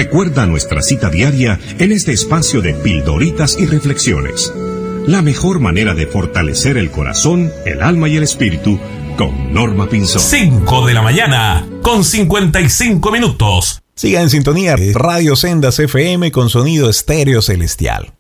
Recuerda nuestra cita diaria en este espacio de pildoritas y reflexiones. La mejor manera de fortalecer el corazón, el alma y el espíritu con Norma Pinzón. 5 de la mañana con 55 minutos. Siga en sintonía de Radio Sendas FM con sonido estéreo celestial.